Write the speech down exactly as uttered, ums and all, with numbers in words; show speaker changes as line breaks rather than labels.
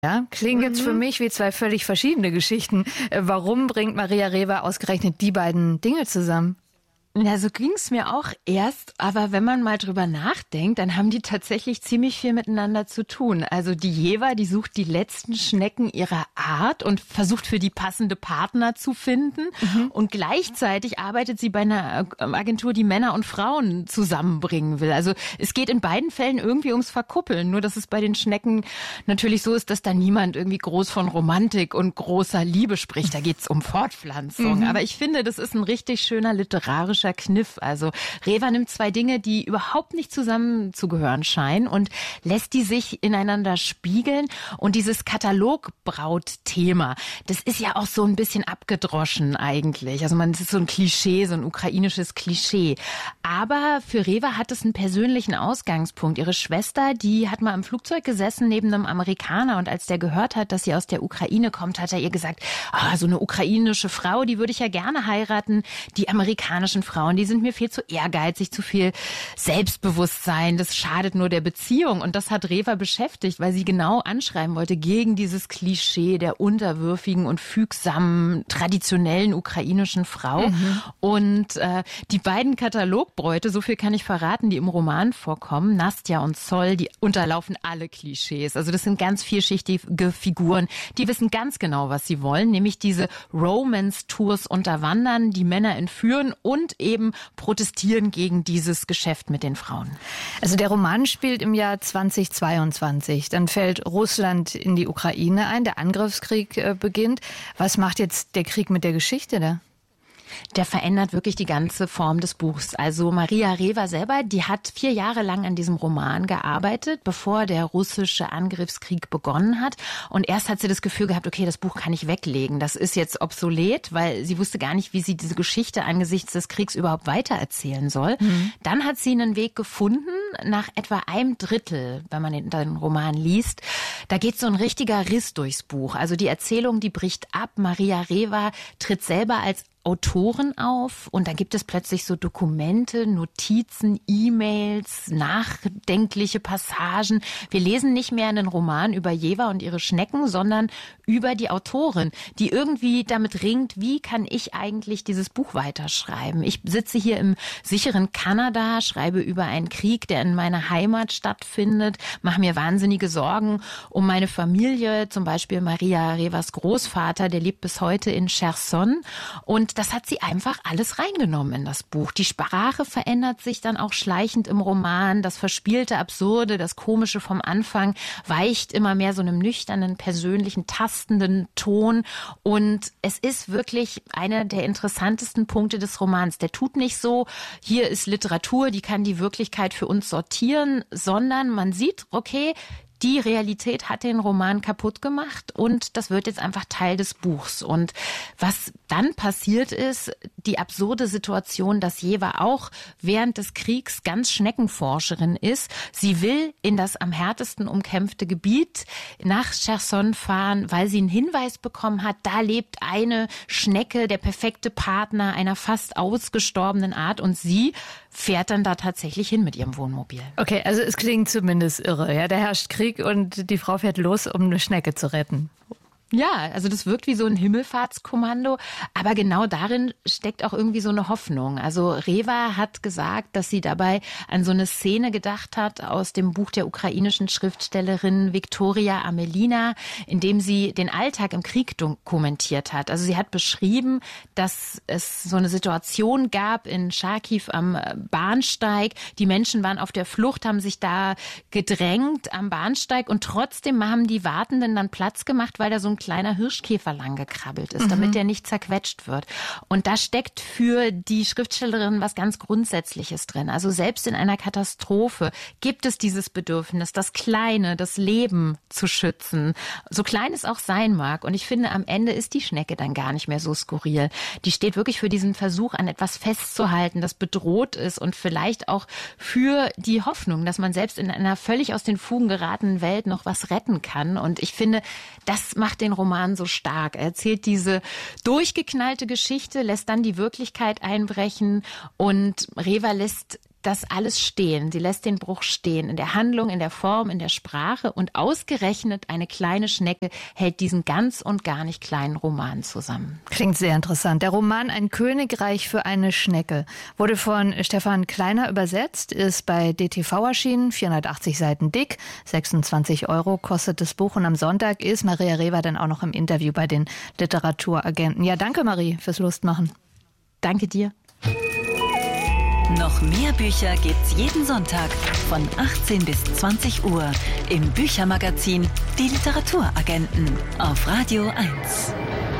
Ja, klingt jetzt für
Mhm.
mich wie zwei völlig verschiedene Geschichten. Äh, Warum bringt Maria Reva ausgerechnet die beiden Dinge zusammen?
Ja, so ging's mir auch erst, aber wenn man mal drüber nachdenkt, dann haben die tatsächlich ziemlich viel miteinander zu tun. Also die Jeva, die sucht die letzten Schnecken ihrer Art und versucht für die passende Partner zu finden. Mhm. Und gleichzeitig arbeitet sie bei einer Agentur, die Männer und Frauen zusammenbringen will. Also es geht in beiden Fällen irgendwie ums Verkuppeln. Nur dass es bei den Schnecken natürlich so ist, dass da niemand irgendwie groß von Romantik und großer Liebe spricht. Da geht's um Fortpflanzung. Mhm. Aber ich finde, das ist ein richtig schöner literarischer Kniff. Also Reva nimmt zwei Dinge, die überhaupt nicht zusammenzugehören scheinen und lässt die sich ineinander spiegeln. Und dieses Katalogbraut-Thema, das ist ja auch so ein bisschen abgedroschen eigentlich. Also man, es ist so ein Klischee, so ein ukrainisches Klischee. Aber für Reva hat es einen persönlichen Ausgangspunkt. Ihre Schwester, die hat mal im Flugzeug gesessen neben einem Amerikaner und als der gehört hat, dass sie aus der Ukraine kommt, hat er ihr gesagt, ah, so eine ukrainische Frau, die würde ich ja gerne heiraten. Die amerikanischen Frauen, die sind mir viel zu ehrgeizig, zu viel Selbstbewusstsein, das schadet nur der Beziehung. Und das hat Reva beschäftigt, weil sie genau anschreiben wollte gegen dieses Klischee der unterwürfigen und fügsamen, traditionellen ukrainischen Frau. Mhm. Und äh, die beiden Katalogbräute, so viel kann ich verraten, die im Roman vorkommen, Nastja und Sol, die unterlaufen alle Klischees. Also das sind ganz vielschichtige Figuren, die wissen ganz genau, was sie wollen, nämlich diese Romance-Tours unterwandern, die Männer entführen und eben protestieren gegen dieses Geschäft mit den Frauen.
Also der Roman spielt im Jahr zweitausendzweiundzwanzig. Dann fällt Russland in die Ukraine ein, der Angriffskrieg äh, beginnt. Was macht jetzt der Krieg mit der Geschichte da?
Der verändert wirklich die ganze Form des Buchs. Also Maria Reva selber, die hat vier Jahre lang an diesem Roman gearbeitet, bevor der russische Angriffskrieg begonnen hat. Und erst hat sie das Gefühl gehabt, okay, das Buch kann ich weglegen. Das ist jetzt obsolet, weil sie wusste gar nicht, wie sie diese Geschichte angesichts des Kriegs überhaupt weitererzählen soll. Mhm. Dann hat sie einen Weg gefunden, nach etwa einem Drittel, wenn man den, den Roman liest. Da geht so ein richtiger Riss durchs Buch. Also die Erzählung, die bricht ab. Maria Reva tritt selber als Autoren auf und da gibt es plötzlich so Dokumente, Notizen, E-Mails, nachdenkliche Passagen. Wir lesen nicht mehr einen Roman über Jeva und ihre Schnecken, sondern über die Autorin, die irgendwie damit ringt, wie kann ich eigentlich dieses Buch weiterschreiben? Ich sitze hier im sicheren Kanada, schreibe über einen Krieg, der in meiner Heimat stattfindet, mache mir wahnsinnige Sorgen um meine Familie, zum Beispiel Maria Revas Großvater, der lebt bis heute in Cherson und das hat sie einfach alles reingenommen in das Buch. Die Sprache verändert sich dann auch schleichend im Roman. Das Verspielte, Absurde, das Komische vom Anfang weicht immer mehr so einem nüchternen, persönlichen, tastenden Ton. Und es ist wirklich einer der interessantesten Punkte des Romans. Der tut nicht so, hier ist Literatur, die kann die Wirklichkeit für uns sortieren, sondern man sieht, okay, die Realität hat den Roman kaputt gemacht und das wird jetzt einfach Teil des Buchs. Und was dann passiert ist, die absurde Situation, dass Jeva auch während des Kriegs ganz Schneckenforscherin ist. Sie will in das am härtesten umkämpfte Gebiet nach Cherson fahren, weil sie einen Hinweis bekommen hat, da lebt eine Schnecke, der perfekte Partner einer fast ausgestorbenen Art und sie fährt dann da tatsächlich hin mit ihrem Wohnmobil.
Okay, also es klingt zumindest irre. Ja, da herrscht Krieg und die Frau fährt los, um eine Schnecke zu retten.
Ja, also das wirkt wie so ein Himmelfahrtskommando, aber genau darin steckt auch irgendwie so eine Hoffnung. Also Reva hat gesagt, dass sie dabei an so eine Szene gedacht hat aus dem Buch der ukrainischen Schriftstellerin Viktoria Amelina, in dem sie den Alltag im Krieg dokumentiert hat. Also sie hat beschrieben, dass es so eine Situation gab in Charkiw am Bahnsteig. Die Menschen waren auf der Flucht, haben sich da gedrängt am Bahnsteig und trotzdem haben die Wartenden dann Platz gemacht, weil da so ein kleiner Hirschkäfer lang gekrabbelt ist, damit mhm. der nicht zerquetscht wird. Und da steckt für die Schriftstellerin was ganz Grundsätzliches drin. Also selbst in einer Katastrophe gibt es dieses Bedürfnis, das Kleine, das Leben zu schützen. So klein es auch sein mag. Und ich finde, am Ende ist die Schnecke dann gar nicht mehr so skurril. Die steht wirklich für diesen Versuch, an etwas festzuhalten, das bedroht ist und vielleicht auch für die Hoffnung, dass man selbst in einer völlig aus den Fugen geratenen Welt noch was retten kann. Und ich finde, das macht den Roman so stark. Er erzählt diese durchgeknallte Geschichte, lässt dann die Wirklichkeit einbrechen und Reva lässt das alles stehen. Sie lässt den Bruch stehen, in der Handlung, in der Form, in der Sprache. Und ausgerechnet eine kleine Schnecke hält diesen ganz und gar nicht kleinen Roman zusammen.
Klingt sehr interessant. Der Roman Ein Königreich für eine Schnecke wurde von Stefan Kleiner übersetzt, ist bei D T V erschienen, vierhundertachtzig Seiten dick, sechsundzwanzig Euro kostet das Buch. Und am Sonntag ist Maria Rewa dann auch noch im Interview bei den Literaturagenten. Ja, danke Marie fürs Lustmachen.
Danke dir.
Noch mehr Bücher gibt's jeden Sonntag von achtzehn bis zwanzig Uhr im Büchermagazin Die Literaturagenten auf Radio eins.